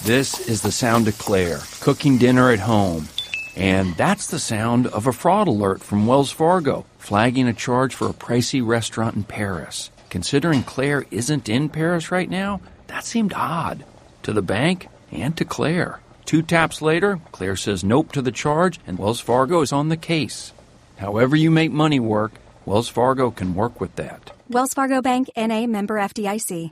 This is the sound of Claire, cooking dinner at home. And that's the sound of a fraud alert from Wells Fargo, flagging a charge for a pricey restaurant in Paris. Considering Claire isn't in Paris right now, that seemed odd. To the bank and to Claire. 2 taps later, Claire says nope to the charge, and Wells Fargo is on the case. However you make money work, Wells Fargo can work with that. Wells Fargo Bank, N.A., member FDIC.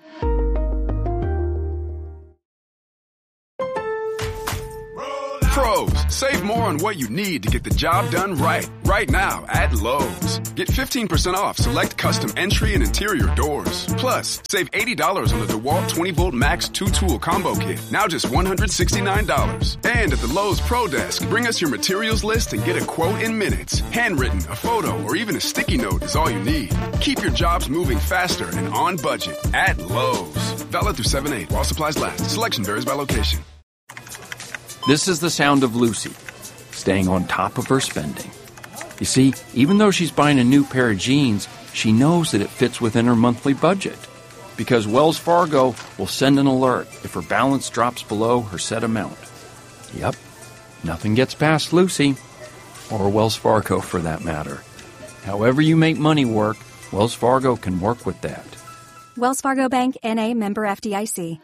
Pros, save more on what you need to get the job done right. Right now at Lowe's. Get 15% off select custom entry and interior doors. Plus, save $80 on the DeWalt 20-volt Max 2-tool combo kit. Now just $169. And at the Lowe's Pro Desk, bring us your materials list and get a quote in minutes. Handwritten, a photo, or even a sticky note is all you need. Keep your jobs moving faster and on budget at Lowe's. Valid through 7/8 while supplies last. Selection varies by location. This is the sound of Lucy, staying on top of her spending. You see, even though she's buying a new pair of jeans, she knows that it fits within her monthly budget. Because Wells Fargo will send an alert if her balance drops below her set amount. Yep, nothing gets past Lucy, or Wells Fargo for that matter. However you make money work, Wells Fargo can work with that. Wells Fargo Bank, N.A., member FDIC.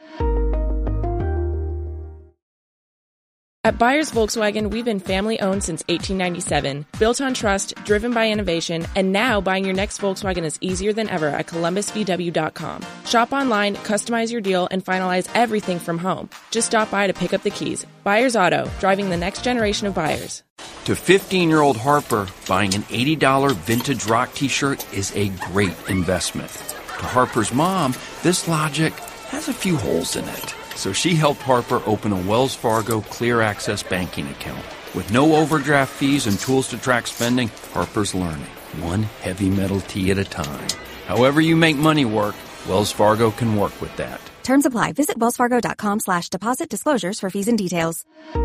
At Byers Volkswagen, we've been family-owned since 1897, built on trust, driven by innovation, and now buying your next Volkswagen is easier than ever at ColumbusVW.com. Shop online, customize your deal, and finalize everything from home. Just stop by to pick up the keys. Byers Auto, driving the next generation of buyers. To 15-year-old Harper, buying an $80 vintage rock t-shirt is a great investment. To Harper's mom, this logic has a few holes in it. So she helped Harper open a Wells Fargo Clear Access banking account. With no overdraft fees and tools to track spending, Harper's learning, one heavy metal tea at a time. However you make money work, Wells Fargo can work with that. Terms apply. Visit wellsfargo.com/deposit disclosures for fees and details.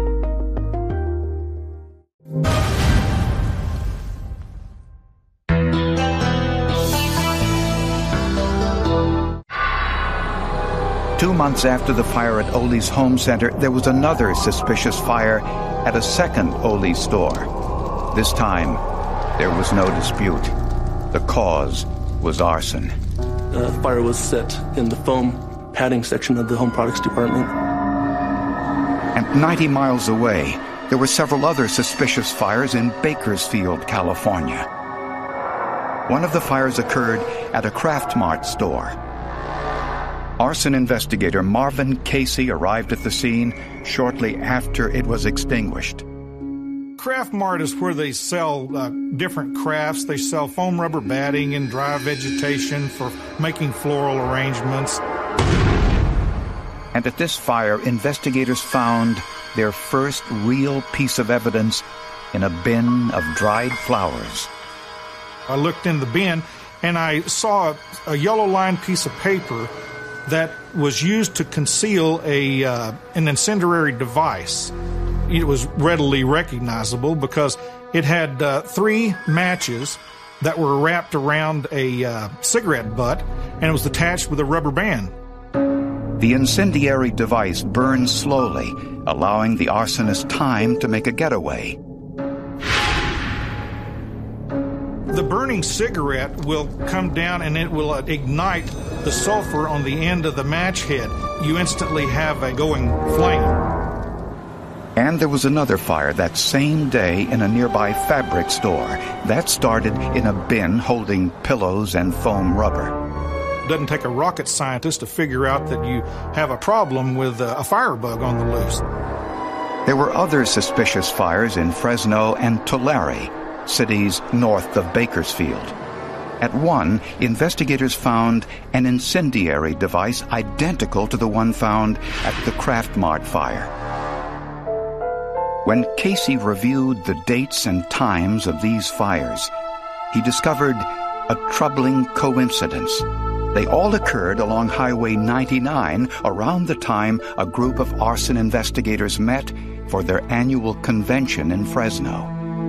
Two months after the fire at Ole's home center, there was another suspicious fire at a second Ole store. This time, there was no dispute. The cause was arson. The fire was set in the foam padding section of the home products department. And 90 miles away, there were several other suspicious fires in Bakersfield, California. One of the fires occurred at a Kraft Mart store. Arson investigator Marvin Casey arrived at the scene shortly after it was extinguished. Kraft Mart is where they sell different crafts. They sell foam rubber batting and dry vegetation for making floral arrangements. And at this fire, investigators found their first real piece of evidence in a bin of dried flowers. I looked in the bin and I saw a yellow-lined piece of paper that was used to conceal an incendiary device. It was readily recognizable because it had 3 matches that were wrapped around a cigarette butt, and it was attached with a rubber band. The incendiary device burned slowly, allowing the arsonist time to make a getaway. The burning cigarette will come down and it will ignite the sulfur on the end of the match head. You instantly have a going flame. And there was another fire that same day in a nearby fabric store. That started in a bin holding pillows and foam rubber. It doesn't take a rocket scientist to figure out that you have a problem with a firebug on the loose. There were other suspicious fires in Fresno and Tulare, cities north of Bakersfield. At one, investigators found an incendiary device identical to the one found at the Kraft Mart fire. When Casey reviewed the dates and times of these fires, he discovered a troubling coincidence. They all occurred along Highway 99 around the time a group of arson investigators met for their annual convention in Fresno.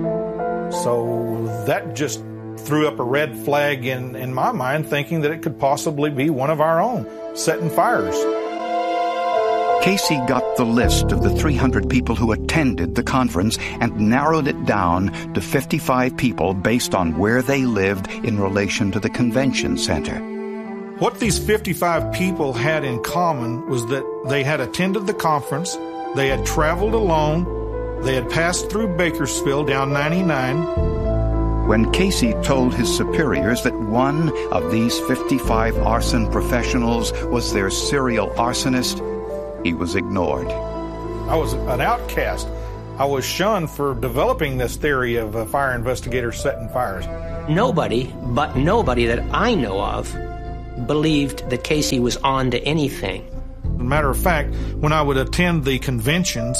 So that just threw up a red flag in my mind, thinking that it could possibly be one of our own setting fires. Casey got the list of the 300 people who attended the conference and narrowed it down to 55 people based on where they lived in relation to the convention center. What these 55 people had in common was that they had attended the conference, they had traveled alone, they had passed through Bakersfield down 99. When Casey told his superiors that one of these 55 arson professionals was their serial arsonist, he was ignored. I was an outcast. I was shunned for developing this theory of fire investigators setting fires. Nobody that I know of believed that Casey was on to anything. As a matter of fact, when I would attend the conventions,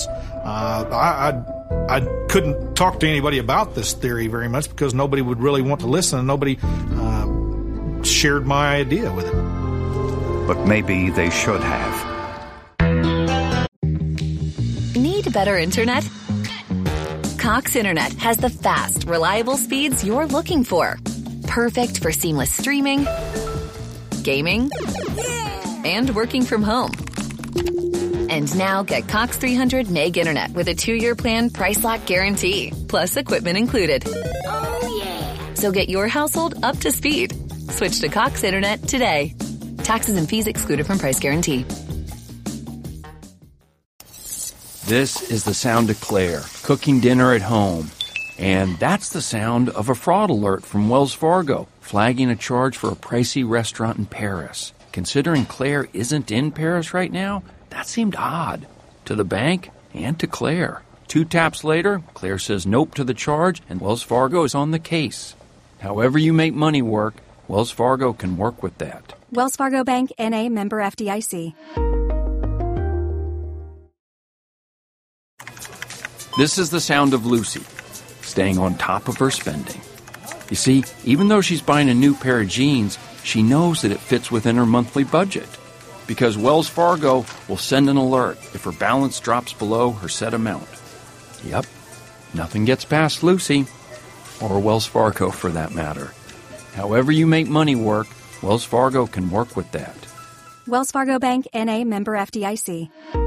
I couldn't talk to anybody about this theory very much because nobody would really want to listen and nobody shared my idea with it. But maybe they should have. Need better internet? Cox Internet has the fast, reliable speeds you're looking for. Perfect for seamless streaming, gaming, and working from home. And now get Cox 300 Meg Internet with a 2-year plan price lock guarantee, plus equipment included. Oh, yeah. So get your household up to speed. Switch to Cox Internet today. Taxes and fees excluded from price guarantee. This is the sound of Claire, cooking dinner at home. And that's the sound of a fraud alert from Wells Fargo, flagging a charge for a pricey restaurant in Paris. Considering Claire isn't in Paris right now, that seemed odd. To the bank and to Claire. 2 taps later, Claire says nope to the charge, and Wells Fargo is on the case. However you make money work, Wells Fargo can work with that. Wells Fargo Bank, N.A., member FDIC. This is the sound of Lucy, staying on top of her spending. You see, even though she's buying a new pair of jeans, she knows that it fits within her monthly budget. Because Wells Fargo will send an alert if her balance drops below her set amount. Yep, nothing gets past Lucy, or Wells Fargo for that matter. However you make money work, Wells Fargo can work with that. Wells Fargo Bank, N.A., member FDIC.